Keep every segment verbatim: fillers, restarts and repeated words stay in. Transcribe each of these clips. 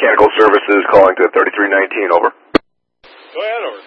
Mechanical Services calling to thirty-three nineteen, over. Go ahead, over.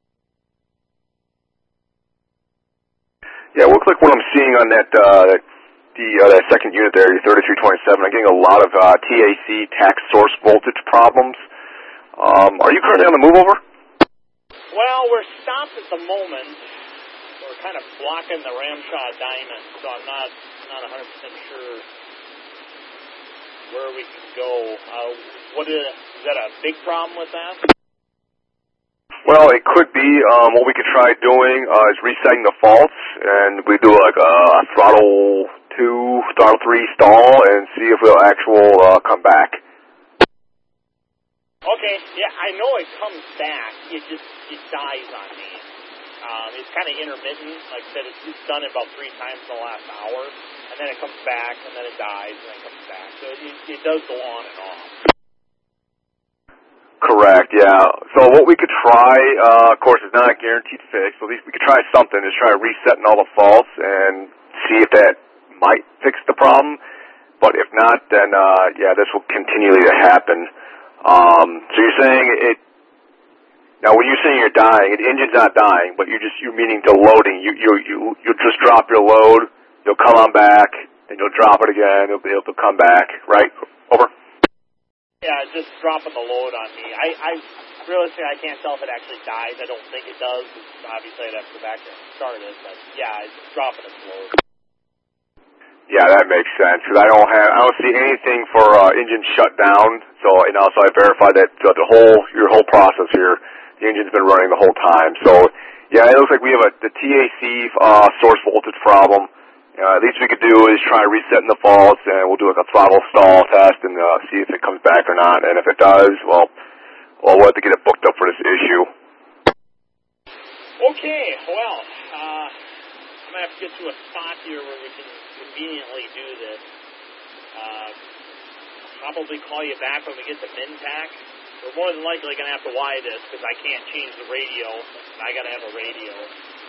Yeah, looks like what I'm seeing on that uh, the uh, that second unit there, your thirty-three twenty-seven, I'm getting a lot of uh, T A C tax source voltage problems. Um, are you currently on the move, over? Well, we're stopped at the moment. We're kind of blocking the Ramshaw diamond, so I'm not not one hundred percent sure where we can go. Uh, what is, is that a big problem with that? Well, it could be. Um, what we could try doing uh, is resetting the faults, and we do like a throttle two, throttle three stall, and see if it'll actual uh, come back. Okay, yeah, I know it comes back. It just it dies on me. Um, it's kind of intermittent. Like I said, it's just done it about three times in the last hour, and then it comes back, and then it dies, and then it comes back. So it, it does go on and off. Correct, yeah. So what we could try, uh, of course, it's not a guaranteed fix, but at least we could try something, is try resetting all the faults and see if that might fix the problem. But if not, then, uh, yeah, this will continually to happen. Um, so you're saying it, now when you're saying you're dying, the engine's not dying, but you're just, you're meaning to loading. You, you, you, you'll just drop your load, you'll come on back, then you'll drop it again, you'll be able to come back, right? Over? Yeah, it's just dropping the load on me. I, I realistically, I can't tell if it actually dies. I don't think it does. Obviously, I'd have to go back and start it, but yeah, it's just dropping its load. Yeah, that makes sense, because I don't have, I don't see anything for uh, engine shut down, so, you know, so I verified that uh, the whole, your whole process here, the engine's been running the whole time. So, yeah, it looks like we have a, the T A C uh, source voltage problem. Uh, at least we could do is try resetting the faults, and we'll do like a throttle stall test and uh, see if it comes back or not. And if it does, well, well, we'll have to get it booked up for this issue. Okay, well, uh, I'm going to have to get to a spot here where we can conveniently do this. Uh, probably call you back when we get to Mintac. We're more than likely going to have to wire this because I can't change the radio. I got to have a radio.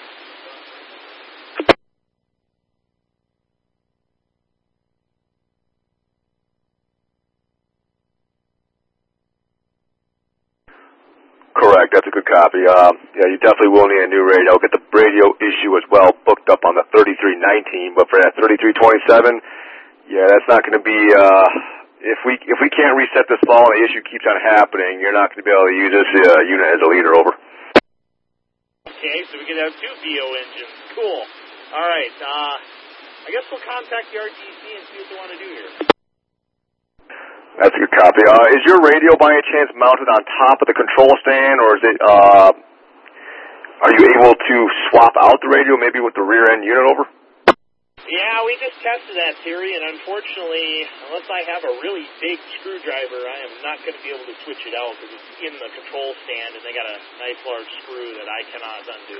Correct, that's a good copy. Uh, yeah, you definitely will need a new radio. I'll get the radio issue as well booked up on the thirty-three nineteen, but for that thirty-three twenty-seven, yeah, that's not going to be, uh, if we if we can't reset this fall and the issue keeps on happening, you're not going to be able to use this uh, unit as a leader, over. Okay, so we can have two B O engines. Cool. All right, uh, I guess we'll contact the R T C and see what they want to do here. That's a good copy. Uh, is your radio by any chance mounted on top of the control stand, or is it, uh, are you able to swap out the radio maybe with the rear end unit, over? Yeah, we just tested that theory, and unfortunately, unless I have a really big screwdriver, I am not going to be able to switch it out because it's in the control stand, and they got a nice large screw that I cannot undo.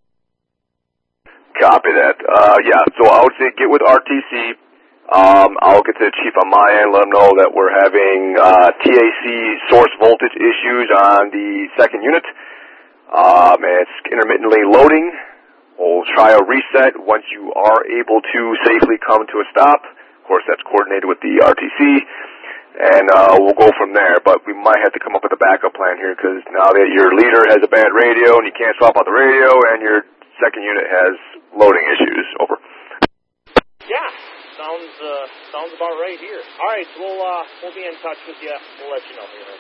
Copy that. Uh, yeah, so I would say get with R T C. Um, I'll get to the chief on my end, let him know that we're having uh, T A C source voltage issues on the second unit. Um, it's intermittently loading. We'll try a reset once you are able to safely come to a stop. Of course, that's coordinated with the R T C, and uh, we'll go from there. But we might have to come up with a backup plan here because now that your leader has a bad radio and you can't swap out the radio, and your second unit has loading issues, over. Yeah. Sounds uh, sounds about right here. All right, so we'll uh, we'll be in touch with you. We'll let you know here.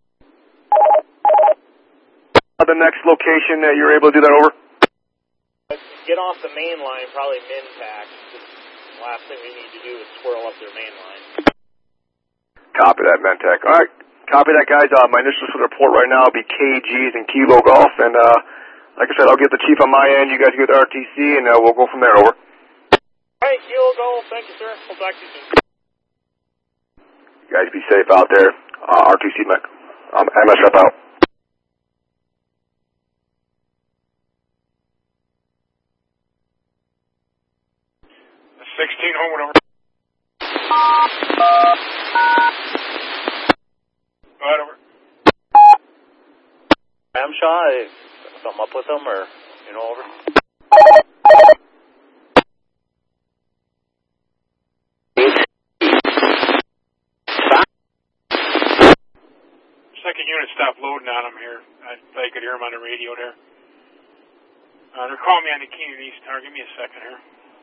The next location that you're able to do that, over? Get off the main line, probably Mintac. The last thing we need to do is swirl up their main line. Copy that, Mintac. All right, copy that, guys. Uh, my initials for the report right now will be K Gs and Kilo Golf, and uh, like I said, I'll get the chief on my end. You guys get the R T C, and uh, we'll go from there, over. Hey, Kilo Golf. Thank you, sir. We'll talk to you soon. You guys be safe out there. Uh, R T C, um, M S F out. sixteen home, over. Go ahead, over. Ramshaw, something up with them, or, you know, over? second unit stopped loading on them here. I thought you could hear them on the radio there. Uh, they're calling me on the Keenan East Tower. Give me a second here.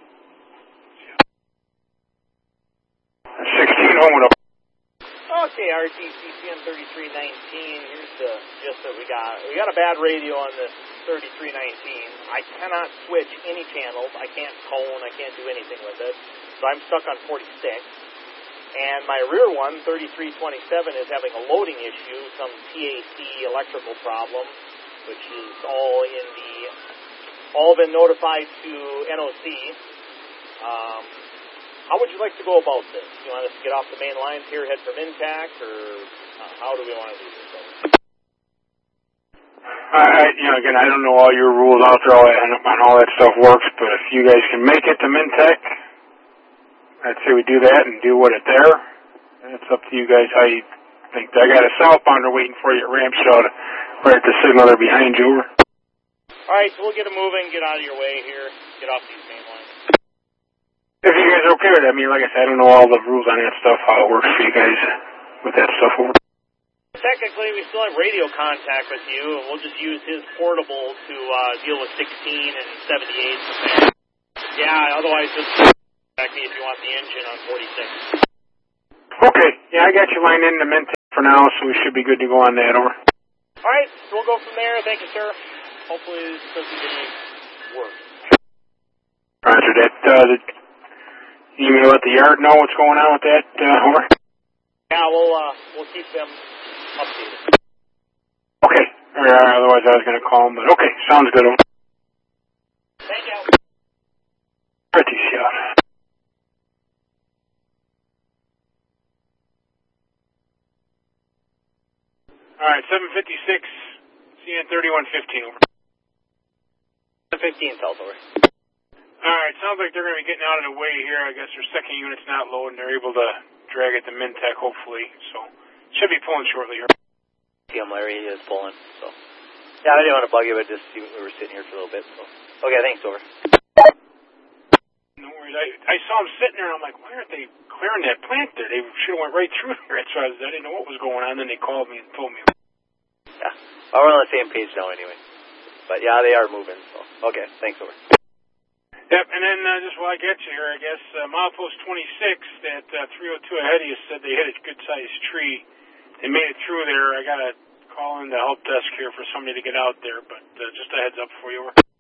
sixteen home with a... Okay, R T C C M thirty-three nineteen. Here's the gist that we got. We got a bad radio on this thirty-three nineteen. I cannot switch any channels. I can't tone. I can't do anything with it. So I'm stuck on forty-six. And my rear one, thirty-three twenty-seven, is having a loading issue, some T A C electrical problem, which is all in the, all been notified to N O C. Um, how would you like to go about this? You want us to get off the main lines here, head for Mintac, or uh, how do we want to do this? I, you know, again, I don't know all your rules out there and on all that stuff works, but if you guys can make it to Mintac, I'd say we do that and deal with it there. It's up to you guys how you think. I got a southbounder waiting for you at Ramshaw, right at the signal there behind you. Over. All right, so we'll get them moving, get out of your way here, get off these main lines. If you guys are okay with it, I mean, like I said, I don't know all the rules on that stuff, how it works for you guys with that stuff over. Technically, we still have radio contact with you, and we'll just use his portable to uh, deal with sixteen and seventy-eight. Yeah, otherwise just contact me if you want the engine on forty-six. Okay, yeah, I got you lined in the Mintac for now, so we should be good to go on that, over. All right, so we'll go from there. Thank you, sir. Hopefully this doesn't get any worse. Roger that. Uh, the email at the yard know what's going on with that, uh, over? Yeah, we'll, uh, we'll keep them updated. Okay. Or, uh, otherwise I was going to call them, but okay. Sounds good. Over. Thank you. Pretty shot. All right, seven fifty-six, C N thirty-one fifteen, over. fifteen, South, over. All right, sounds like they're going to be getting out of the way here. I guess their second unit's not loading. They're able to drag it to Mintac, hopefully. So, should be pulling shortly here. See how my radio is pulling, so. Yeah, I didn't want to bug you, but just we were sitting here for a little bit, so. Okay, thanks, over. No worries. I, I saw them sitting there, and I'm like, why aren't they clearing that plant there? They should have went right through there. So I, was, I didn't know what was going on. Then they called me and told me. Yeah, well, we're on the same page now anyway. But yeah, they are moving, so. Okay, thanks, over. Yep, and then uh, just while I get you here, I guess, uh, milepost twenty-six, that uh, three oh two ahead of you said they hit a good-sized tree. They made it through there. I got to call in the help desk here for somebody to get out there, but uh, just a heads up for you.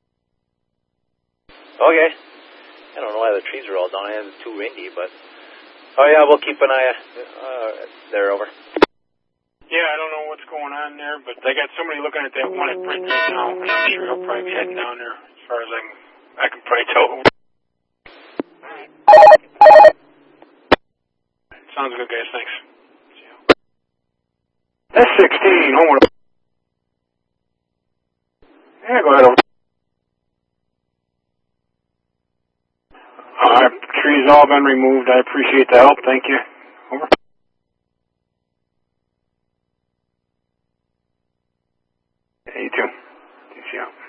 Okay. I don't know why the trees are all down. It's too windy, but... Oh, yeah, we'll keep an eye uh, there, over. Yeah, I don't know what's going on there, but I got somebody looking at that one at Bridge right now. I'm sure he'll probably be heading down there as far as I can... I can probably tell. Sounds good, guys. Thanks. S sixteen, home with a... Yeah, go ahead. Over. All right, trees all been removed. I appreciate the help. Thank you. Over. Yeah, you too. See you.